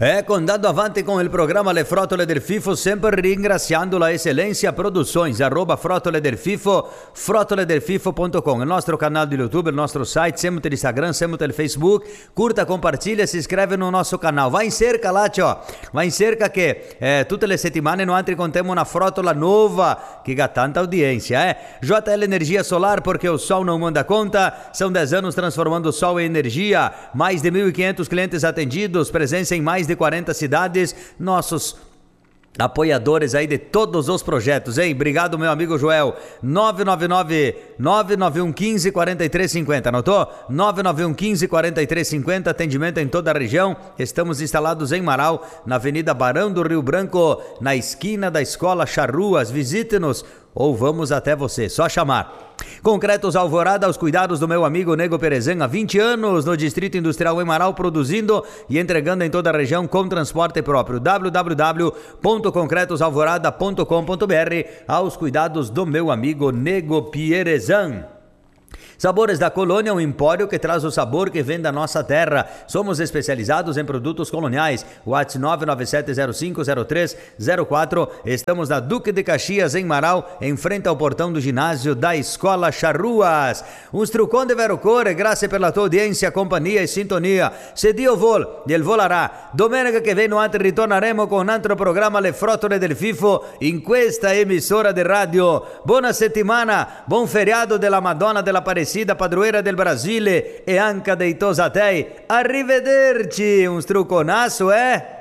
Andando avanti con il programma Le Frottole del FIFO, sempre ringraziando la Eccellenza Produções, @Frottole del FIFO, frottoledelfifo.com, il nostro canale di YouTube, il nostro site, sempre no Instagram, sempre no Facebook, curta, compartilha, se inscreve no nosso canal, vai in cerca lá, vai in cerca che tutte le settimane noi contiamo una frottola nuova che ha tanta audiência, JL Energia Solar, porque o sol não manda conta, são 10 anos transformando o sol em energia, mais de 1.500 clientes atendidos, presença em mais de 40 cidades, nossos apoiadores aí de todos os projetos, hein? Obrigado, meu amigo Joel. 999-991-15-4350, anotou? 991-15-4350, atendimento em toda a região. Estamos instalados em Marau, na Avenida Barão do Rio Branco, na esquina da Escola Charruas. Visite-nos ou vamos até você, só chamar. Concretos Alvorada, aos cuidados do meu amigo Nego Perezan, há 20 anos no Distrito Industrial em Marau, produzindo e entregando em toda a região com transporte próprio. www.concretosalvorada.com.br, aos cuidados do meu amigo Nego Perezan. Sabores da Colônia, um empório que traz o sabor que vem da nossa terra. Somos especializados em produtos coloniais. WhatsApp 997050304. Estamos na Duque de Caxias, em Marau, em frente ao portão do ginásio da Escola Charruas. Un strucon de vero cuore, grazie per la tua audiência, companhia e sintonia. Se Dio vol, il volarà. Domenica che viene ritorneremo con un altro programma Le Frottole del FIFO in questa emissora di radio. Buona settimana, buon feriado della Madonna dell'Apparecida, padroeira del Brasile e anche dei Tosatei. Arrivederci, un struconasso,